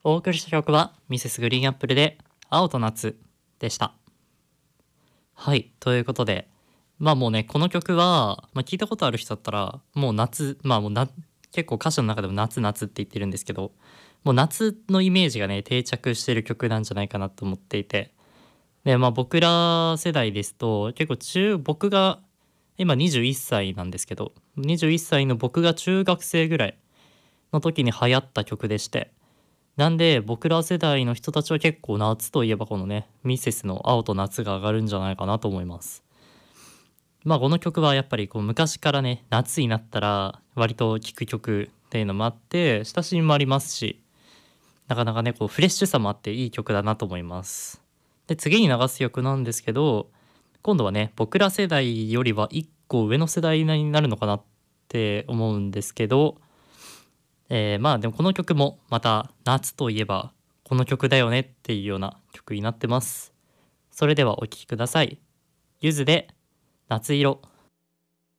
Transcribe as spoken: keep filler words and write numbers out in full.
お送りした曲はミセスグリーンアップルで青と夏でした。はい、ということで、まあもうね、この曲は、まあ、聞いたことある人だったら、もう夏、まあもうな、結構歌詞の中でも夏夏って言ってるんですけど、もう夏のイメージがね、定着してる曲なんじゃないかなと思っていて、で、まあ僕ら世代ですと、結構中、僕が今にじゅういっさいなんですけど、にじゅういっさいの僕が中学生ぐらいの時に流行った曲でして、なんで僕ら世代の人たちは結構夏といえばこのね、ミセスの青と夏が上がるんじゃないかなと思います。まあこの曲はやっぱりこう昔からね、夏になったら割と聴く曲っていうのもあって、親しみもありますし、なかなかね、こうフレッシュさもあっていい曲だなと思います。で、次に流す曲なんですけど、今度はね、僕ら世代よりはいっこ上の世代になるのかなって思うんですけど、えー、まあでもこの曲もまた夏といえばこの曲だよねっていうような曲になってます。それではお聴きください。ゆずで夏色。